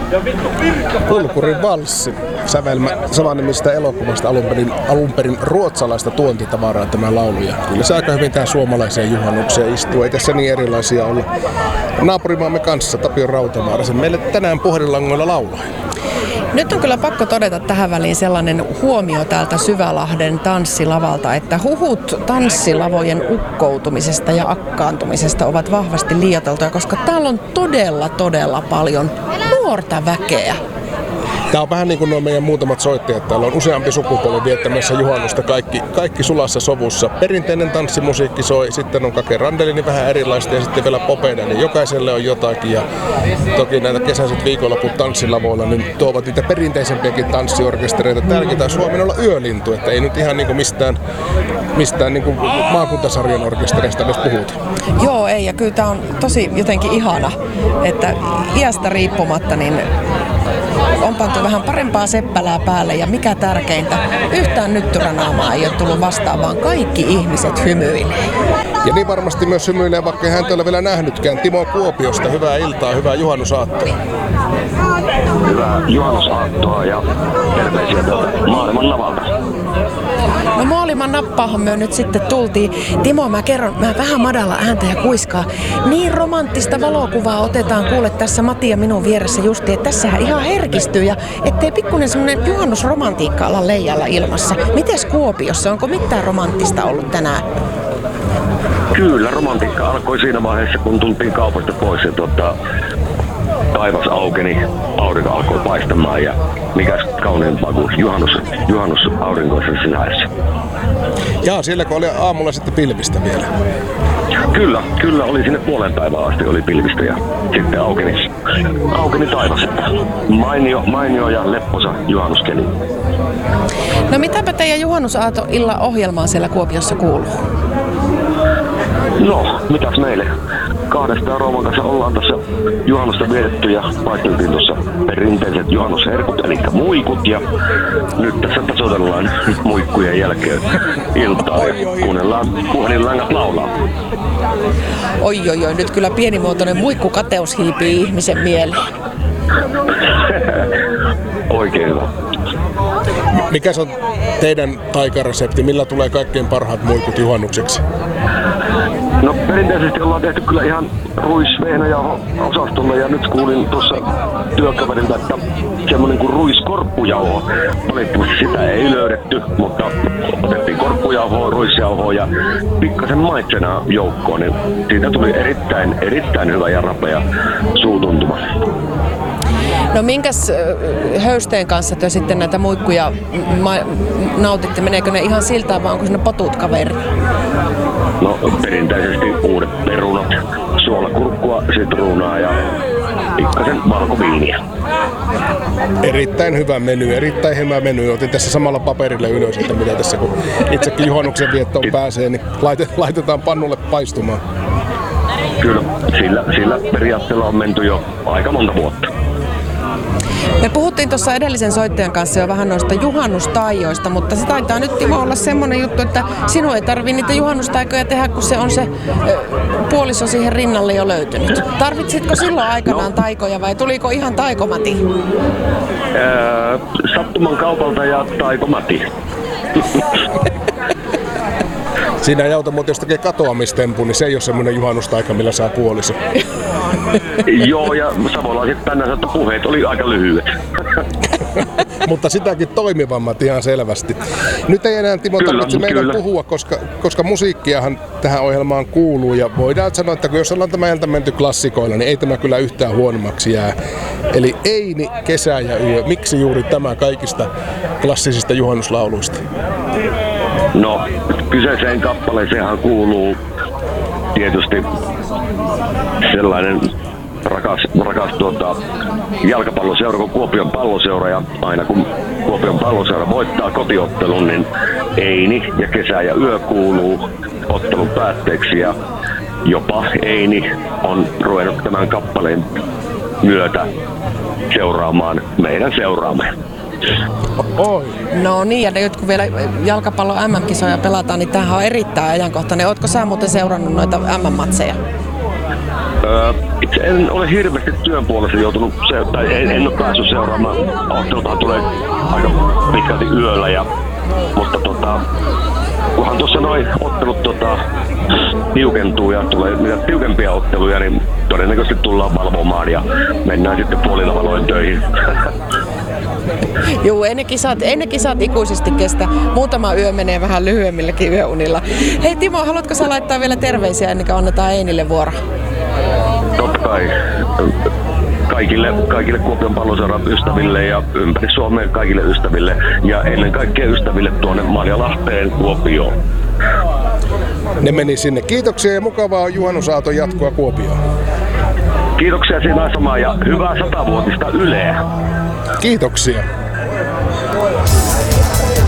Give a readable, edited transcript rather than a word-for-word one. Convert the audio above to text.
Pulkurin valssi, sävelmä samanimistä elokuvasta alun perin ruotsalaista tuontitavaraa tämä laulu. Ja kyllä se aika hyvin tähän suomalaiseen juhannukseen istuu. Ei tässä niin erilaisia olla. Naapurimaamme kanssa Tapio Rautavaara meille tänään puhelinlangoilla laulaa. Nyt on kyllä pakko todeta tähän väliin sellainen huomio täältä Syvälahden tanssilavalta, että huhut tanssilavojen ukkoutumisesta ja akkaantumisesta ovat vahvasti liioiteltuja, koska täällä on todella paljon nuorta väkeä. Tämä on vähän niin kuin nuo meidän muutamat soittajat. Täällä on useampi sukupolvi viettämässä juhannusta, kaikki sulassa sovussa. Perinteinen tanssimusiikki soi, sitten on Kake Randeli, niin vähän erilaista, ja sitten vielä popeina, niin jokaiselle on jotakin. Ja toki näitä kesäiset viikonloput tanssilavoilla niin tuovat niitä perinteisempiäkin tanssiorkestereita. Täälläkin taisi Suomen olla yölintu, että ei nyt ihan niin kuin mistään niin kuin maakuntasarjan orkestereista edes puhuta. Joo, ei, ja kyllä tämä on tosi jotenkin ihana, että iästä riippumatta niin on pantu vähän parempaa seppälää päälle ja mikä tärkeintä, yhtään nyttyränaamaa ei ole tullut vastaan, vaan kaikki ihmiset hymyilee. Ja niin varmasti myös hymyilee, vaikka ei häntä ole vielä nähnytkään. Timo Kuopiosta, hyvää iltaa, hyvää juhannusaattoa. Hyvää juhannusaattoa ja terveisiä tuolta maailman navalta. No maailman nappaahan me nyt sitten tultiin. Timo, mä vähän madalla ääntä ja kuiskaa. Niin romanttista valokuvaa otetaan, kuule tässä Matti ja minun vieressä justiin, että tässähän ihan herkistyy ja ettei pikkuinen semmonen juhannusromantiikka olla leijalla ilmassa. Mites Kuopiossa, onko mitään romanttista ollut tänään? Kyllä, romantiikka alkoi siinä vaiheessa, kun tultiin kaupasta pois ja taivas aukeni, aurinko alkoi paistamaan ja mikäs kauniimpaa kuin juhannus aurinkoisessa sinäessä. Jaa, sielläkö oli aamulla sitten pilvistä vielä? Kyllä oli sinne puolen päivään asti oli pilvistä ja sitten aukeni taivas. Mainio ja lepposa juhannuskeli. No mitäpä teidän juhannusaaton-illan ohjelmaan siellä Kuopiossa kuuluu? No, mitäs meille? Kahdestaan Rooman kanssa ollaan tässä juhannusta vietetty ja paisteltiin tuossa perinteiset juhannusherkut, eli muikut. Ja nyt tässä tasoitellaan muikkujen jälkeen iltaa ja kuunnellaan puhelinlangat laulaa. Oi, nyt kyllä pienimuotoinen muikkukateus hiipii ihmisen mieleen. Oikein hyvä. Mikä on teidän taikaresepti? Millä tulee kaikkein parhaat muikut juhannukseksi? No perinteisesti ollaan tehty kyllä ihan ruisvehnäjauho-osastolla ja nyt kuulin tuossa työkaverilta, että semmoinen kuin ruiskorppujauho. Valitettavasti sitä ei löydetty, mutta otettiin korppujauhoa, ruisjauhoa ja pikkasen maitsena joukkoon, niin siitä tuli erittäin hyvä ja rapea suutuntuma. No minkäs höysteen kanssa te sitten näitä muikkuja nautitte? Meneekö ne ihan siltä vai onko sinne potut kaveri? No perinteisesti uudet perunat, suolakurkkua, sitruunaa ja pikkasen valkoviiniä. Erittäin hyvä meny. Otin tässä samalla paperille ylös, että mitä tässä kun itsekin juhannuksen viettoon pääsee, niin laitetaan pannulle paistumaan. Kyllä, sillä periaatteella on menty jo aika monta vuotta. Me puhuttiin tuossa edellisen soittajan kanssa jo vähän noista juhannustaijoista, mutta se taitaa nyt Timo olla semmoinen juttu, että sinun ei tarvitse niitä juhannustaikoja tehdä, kun se on se puoliso siihen rinnalle jo löytynyt. Tarvitsitko silloin aikanaan taikoja vai tuliko ihan taikomati? Sattuman kaupalta ja taikomati. Siinä ei auta, mutta jos tekee katoamistempu, niin se ei ole semmoinen juhannustaika, millä saa puoliso. Joo, ja savolaiset tänään että puheet oli aika lyhyet. Mutta sitäkin toimivammat ihan selvästi. Nyt ei enää Timo tarvitse meidän puhua, koska musiikkiahan tähän ohjelmaan kuuluu. Ja voidaan sanoa, että jos ollaan tämä ilta menty klassikoilla, niin ei tämä kyllä yhtään huonommaksi jää. Eli Eini, Kesä ja Yö. Miksi juuri tämä kaikista klassisista juhannuslauluista? No, kyseiseen kappaleeseenhan kuuluu tietysti sellainen rakas jalkapalloseura kuin Kuopion Palloseura, ja aina kun Kuopion Palloseura voittaa kotiottelun, niin Eini ja Kesä ja Yö kuuluu ottelun päätteeksi, ja jopa Eini on ruvennut tämän kappaleen myötä seuraamaan meidän seuraamme. Oi. No niin, ja nyt kun vielä jalkapallon MM-kisoja pelataan, niin tämähän on erittäin ajankohtainen. Ootko sä muuten seurannut noita MM-matseja? itse en ole hirveästi työn puolesta joutunut, tai en ole päässyt seuraamaan. Ottelutahan tulee aika pitkälti yöllä, mutta kunhan tuossa noin ottelut tiukentuu ja tulee niitä tiukempia otteluja, niin todennäköisesti tullaan valvomaan ja mennään sitten puolilla valoin töihin. Juu, ennen kisat ikuisesti kestä. Muutama yö menee vähän lyhyemmilläkin yöunilla. Hei Timo, haluatko sä laittaa vielä terveisiä ennen kuin annetaan Einille vuoro? Totta kai. Kaikille Kuopion Palloseuran ystäville ja ympäri Suomeen kaikille ystäville ja ennen kaikkea ystäville tuonne Marjalahteen Kuopioon. Ne meni sinne. Kiitoksia ja mukavaa juhannusaaton jatkoa Kuopioon. Kiitoksia siinä samaa ja hyvää 100-vuotista Yleä. Kiitoksia.